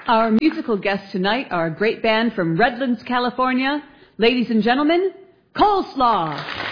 Our musical guests tonight are a great band from Redlands, California. Ladies and gentlemen, Coleslaw.